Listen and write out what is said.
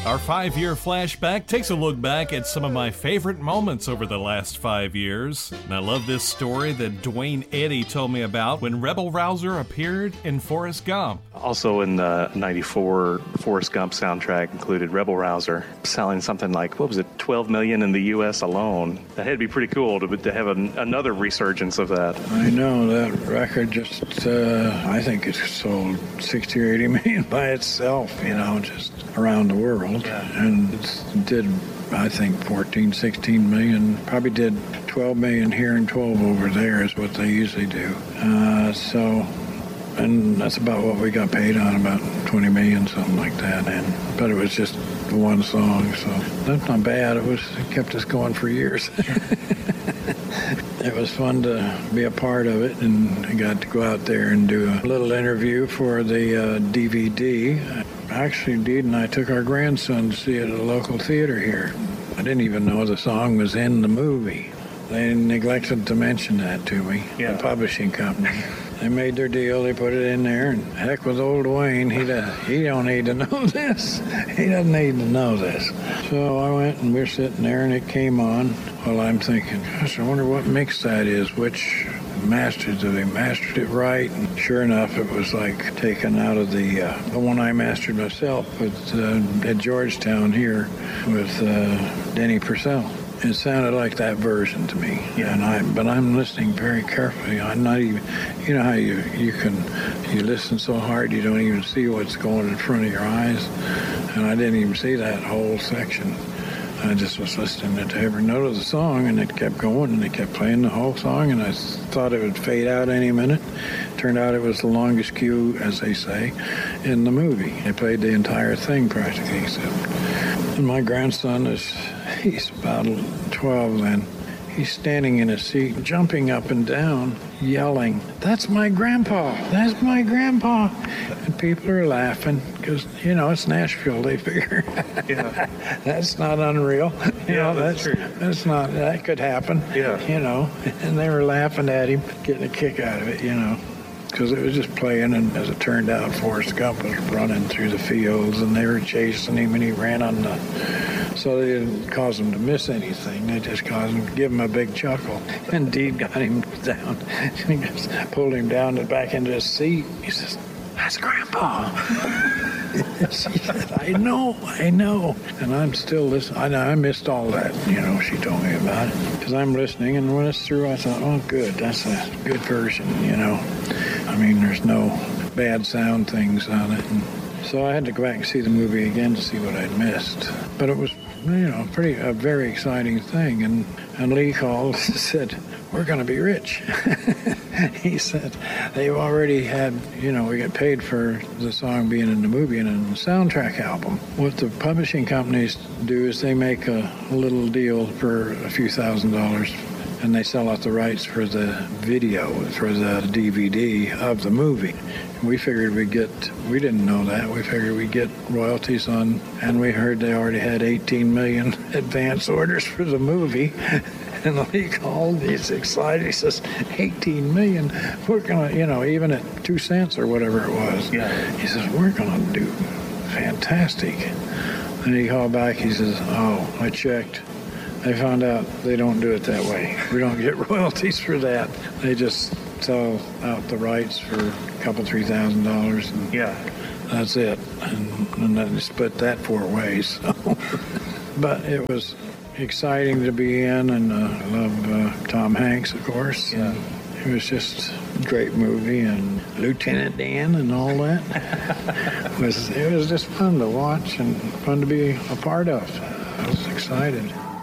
Our 5-year flashback takes a look back at some of my favorite moments over the last 5 years. And I love this story that Dwayne Eddy told me about when Rebel Rouser appeared in Forrest Gump. Also in the 94 Forrest Gump soundtrack included Rebel Rouser, selling something like, 12 million in the U.S. alone. That had to be pretty cool to have another resurgence of that. I know that record just, I think it's sold 60 or 80 million by itself, just around the world. Yeah. And it did, I think, 14, 16 million. Probably did 12 million here and 12 over there is what they usually do. And that's about what we got paid on, about 20 million, something like that. But it was just one song, so that's not bad. It kept us going for years. It was fun to be a part of it, and I got to go out there and do a little interview for the DVD. Actually, Deed and I took our grandson to see it at a local theater here. I didn't even know the song was in the movie. They neglected to mention that to me, the publishing company. They made their deal, they put it in there, and heck with old Wayne, he don't need to know this. He doesn't need to know this. So I went and we're sitting there and it came on. Well, I'm thinking, gosh, I wonder what mix that is, which masters, do they mastered it right? And sure enough, it was like taken out of the one I mastered myself at Georgetown here with Denny Purcell. It sounded like that version to me, but I'm listening very carefully. I'm not even, how you listen so hard you don't even see what's going in front of your eyes, and I didn't even see that whole section. I just was listening to every note of the song, and it kept going, and they kept playing the whole song, and I thought it would fade out any minute. Turned out it was the longest cue, as they say, in the movie. They played the entire thing practically. And my grandson he's about 12 then. He's standing in his seat, jumping up and down, yelling, "That's my grandpa! That's my grandpa!" And people are laughing because, it's Nashville, they figure. That's not unreal. That's true. That could happen. And they were laughing at him, getting a kick out of it, because it was just playing, and as it turned out, Forrest Gump was running through the fields, and they were chasing him, and he ran on the... So they didn't cause him to miss anything. They just caused him to give him a big chuckle. And Deed got him down. He just pulled him down and back into his seat. He says, "That's Grandpa." She said, I know. And I'm still listening. I missed all that, she told me about it. Because I'm listening, and when it's through, I thought, oh, good, that's a good version, I mean, there's no bad sound things on it. And so I had to go back and see the movie again to see what I'd missed. But it was, a very exciting thing. And Lee called and said, "We're going to be rich." He said, they've already had, we get paid for the song being in the movie and in the soundtrack album. What the publishing companies do is they make a little deal for a few $1,000s, and they sell out the rights for the video, for the DVD of the movie. We figured we didn't know that. We figured we'd get royalties on, and we heard they already had 18 million advance orders for the movie. And he called, he's excited, he says, 18 million, we're going to, even at 2 cents or whatever it was. He says, we're going to do fantastic. And he called back, he says, oh, I checked. They found out they don't do it that way. We don't get royalties for that. They just sell out the rights for a couple, $3,000, and that's it. And then they split that 4 ways. So. But it was exciting to be in, and I love Tom Hanks, of course. It was just a great movie, and Lieutenant Dan and all that. It was just fun to watch and fun to be a part of. I was excited.